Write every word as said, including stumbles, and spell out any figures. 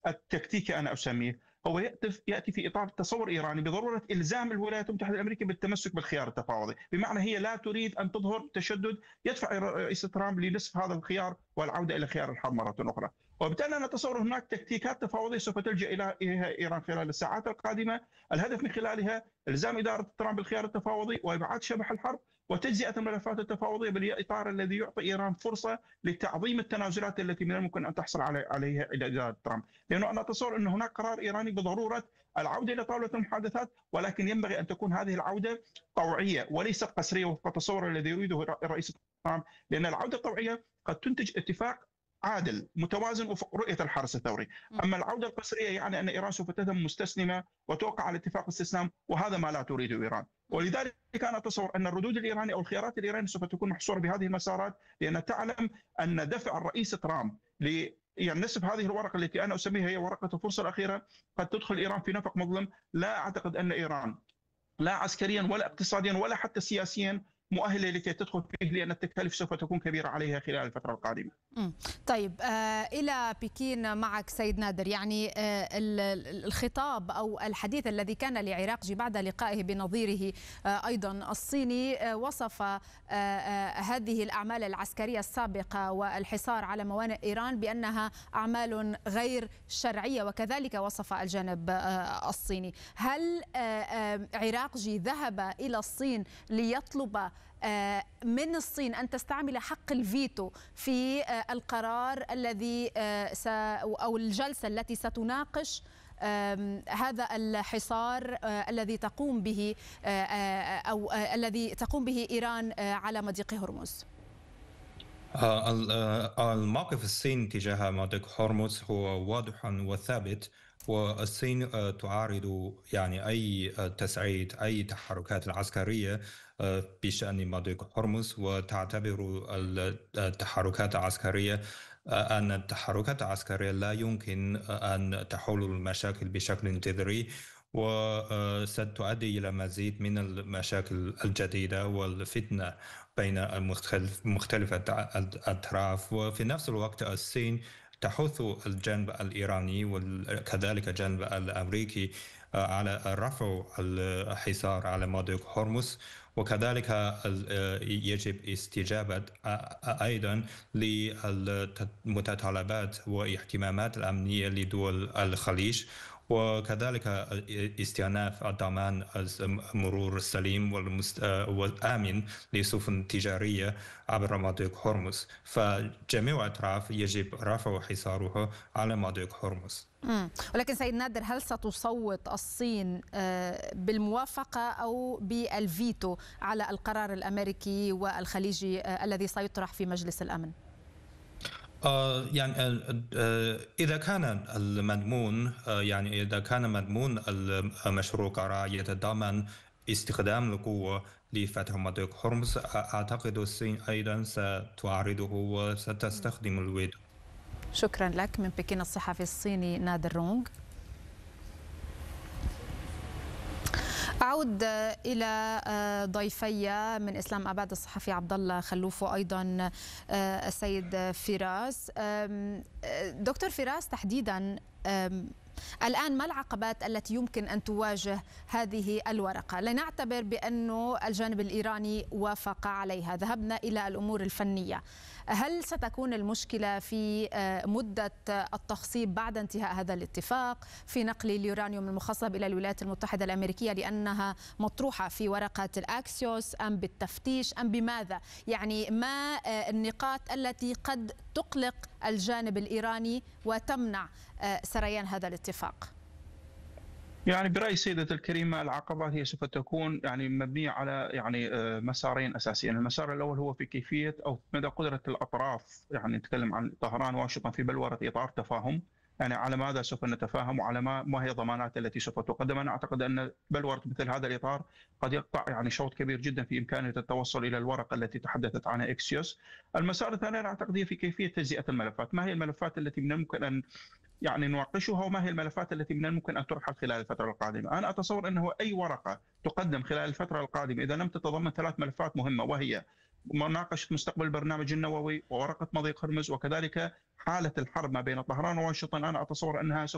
التكتيكي أنا أسميه، هو يأتي يأتي في إطار تصور إيراني بضرورة إلزام الولايات المتحدة الأمريكية بالتمسك بالخيار التفاوضي، بمعنى هي لا تريد أن تظهر تشدد يدفع رئيس ترامب لنصف هذا الخيار والعودة إلى خيار الحرب مرة أخرى. وبالتالي أنا أتصور هناك تكتيكات تفاوضية سوف تلجأ إليها إيران خلال الساعات القادمة، الهدف من خلالها إلزام إدارة ترامب بالخيار التفاوضي وإبعاد شبح الحرب وتجزئة الملفات التفاوضية بالإطار الذي يعطي إيران فرصة لتعظيم التنازلات التي من الممكن أن تحصل عليها إلى إدارة ترامب، لأنه أنا أتصور أن هناك قرار إيراني بضرورة العودة إلى طاولة المحادثات، ولكن ينبغي أن تكون هذه العودة طوعية وليست قسرية وفق التصور الذي يريده الرئيس ترامب، لأن العودة الطوعية قد تنتج اتفاق عادل متوازن وفق رؤية الحرس الثوري، أما العودة القسرية يعني أن إيران سوف تذهب مستسلمة وتوقع على اتفاق استسلام، وهذا ما لا تريده إيران. ولذلك أنا أتصور أن الردود الإيرانية أو الخيارات الإيرانية سوف تكون محصورة بهذه المسارات، لأن تعلم أن دفع الرئيس ترامب ل يعني نسف هذه الورقة التي أنا أسميها هي ورقة الفرصة الأخيرة قد تدخل إيران في نفق مظلم. لا أعتقد أن إيران لا عسكريا ولا اقتصاديا ولا حتى سياسيا مؤهله لكي تدخل فيه، لان التكاليف سوف تكون كبيره عليها خلال الفتره القادمه. طيب، آه الى بكين معك سيد نادر، يعني آه الخطاب او الحديث الذي كان لعراقجي بعد لقائه بنظيره آه ايضا الصيني آه وصف آه آه هذه الاعمال العسكريه السابقه والحصار على موانئ ايران بانها اعمال غير شرعيه، وكذلك وصف الجانب آه الصيني. هل آه آه عراقجي ذهب الى الصين ليطلب من الصين أن تستعمل حق الفيتو في القرار الذي أو الجلسة التي ستناقش هذا الحصار الذي تقوم به أو الذي تقوم به إيران على مضيق هرمز؟ الموقف الصيني تجاه مضيق هرمز هو واضح وثابت، والصين تعارض يعني أي تسعيد أي تحركات العسكرية بشأن مضيق هرمز، وتعتبر التحركات العسكرية أن التحركات العسكرية لا يمكن أن تحل المشاكل بشكل جذري، وستؤدي إلى مزيد من المشاكل الجديدة والفتنة بين مختلف الأطراف. وفي نفس الوقت الصين تحث الجانب الإيراني وكذلك الجانب الأمريكي على رفع الحصار على مضيق هرمز، وكذلك يجب استجابة أيضا للمتطلبات واهتمامات الأمنية لدول الخليج، وكذلك استئناف ضمان المرور السليم والآمن للسفن التجارية عبر مضيق هرمز. فجميع الأطراف يجب رفع حصارها على مضيق هرمز. مم. ولكن سيد نادر، هل ستصوت الصين بالموافقة أو بالفيتو على القرار الأمريكي والخليجي الذي سيطرح في مجلس الأمن؟ آه يعني آه إذا كان المضمون آه يعني إذا كان مضمون المشروع قرار يتضمن استخدام القوة لفتح مضيق هرمز، أعتقد الصين أيضا ستعارضه وستستخدم الفيتو. شكرا لك. من بكين الصحفي الصيني نادر رونغ. أعود إلى ضيفي من إسلام آباد الصحفي عبد الله خلوف وأيضا السيد فراس. دكتور فراس، تحديدا الآن ما العقبات التي يمكن أن تواجه هذه الورقة؟ لنعتبر بأنه الجانب الإيراني وافق عليها، ذهبنا إلى الأمور الفنية. هل ستكون المشكلة في مدة التخصيب بعد انتهاء هذا الاتفاق، في نقل اليورانيوم المخصب إلى الولايات المتحدة الأمريكية لأنها مطروحة في ورقة الأكسيوس، أم بالتفتيش أم بماذا؟ يعني ما النقاط التي قد تقلق الجانب الإيراني وتمنع سريان هذا الاتفاق؟ يعني برأي سيدة الكريمة العقبات هي سوف تكون يعني مبنية على يعني مسارين أساسيين. المسار الأول هو في كيفية أو مدى قدرة الأطراف، يعني نتكلم عن طهران وواشنطن في بلورة إطار تفاهم، يعني على ماذا سوف نتفاهم وعلى ما ما هي الضمانات التي سوف تقدم. أنا أعتقد أن بلورة مثل هذا الإطار قد يقطع يعني شوط كبير جدا في إمكانية التوصل إلى الورقة التي تحدثت عنها إكسيوس. المسار الثاني أنا أعتقد هي في كيفية تجزئة الملفات، ما هي الملفات التي من الممكن أن يعني نناقشها وما هي الملفات التي من الممكن أن ترحل خلال الفترة القادمة. أنا أتصور أنه أي ورقة تقدم خلال الفترة القادمة إذا لم تتضمن ثلاث ملفات مهمة، وهي مناقشة مستقبل البرنامج النووي وورقة مضيق هرمز وكذلك حالة الحرب ما بين طهران وواشنطن، أنا أتصور أنها